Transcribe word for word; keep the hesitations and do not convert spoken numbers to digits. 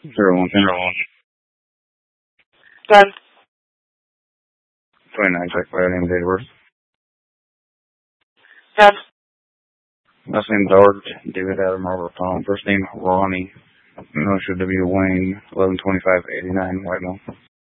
Zero one ten. Done. Twenty-nine. Check by name, date of birth. Done. Last name Dart, David Adam Robert Tom. First name Ronnie. Initial W Wayne. Eleven twenty-five eighty-nine. White male.